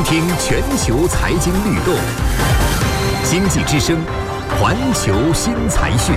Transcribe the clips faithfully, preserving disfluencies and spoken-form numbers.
倾听全球财经律动，经济之声，环球新财讯。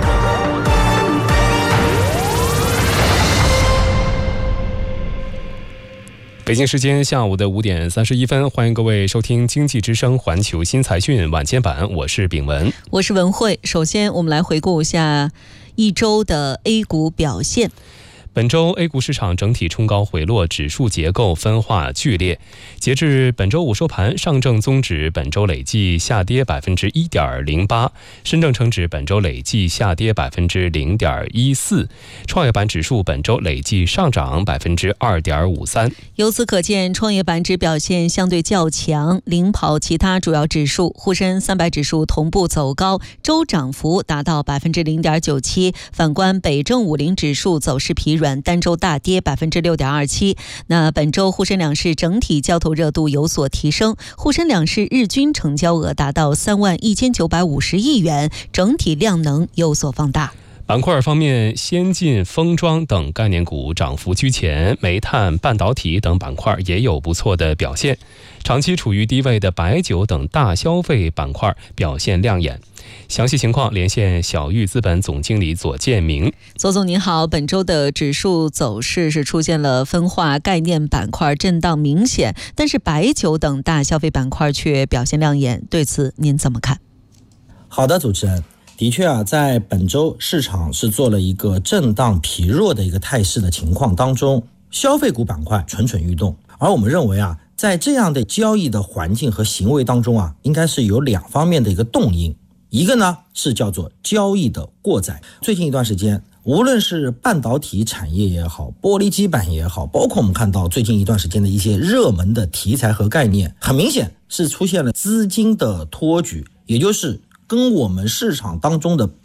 北京时间下午的五点三十一分，欢迎各位收听经济之声环球新财讯晚间版，我是炳文， 我是文慧。首先，我们来回顾一下一周的 A 股表现。 本周 A 股市场整体冲高回落，指数结构分化剧烈。截至本周五收盘，上证综指本周累计下跌百分之一点零八，深证成指本周累计下跌百分之零点一四，创业板指数本周累计上涨百分之二点五三。 由此可见，创业板指表现相对较强，领跑其他主要指数。沪深三百指数同步走高，周涨幅达到百分之零点九七。反观北证五零指数走势疲软，单周大跌百分之六点二七。那本周沪深两市整体交投热度有所提升，沪深两市日均成交额达到三万一千九百五十亿元，整体量能有所放大。 板块方面，先进、封装等概念股涨幅居前，煤炭、半导体等板块也有不错的表现。长期处于低位的白酒等大消费板块表现亮眼。详细情况连线小玉资本总经理左建明。 左总您好，本周的指数走势是出现了分化，概念板块震荡明显，但是白酒等大消费板块却表现亮眼，对此您怎么看？ 好的，主持人。的确啊，在本周市场是做了一个震荡疲弱的一个态势的情况当中，消费股板块蠢蠢欲动。而我们认为啊，在这样的交易的环境和行为当中啊，应该是有两方面的一个动因。一个呢是叫做交易的过载。最近一段时间，无论是半导体产业也好，玻璃基板也好，包括我们看到最近一段时间的一些热门的题材和概念，很明显是出现了资金的托举，也就是跟我们市场当中的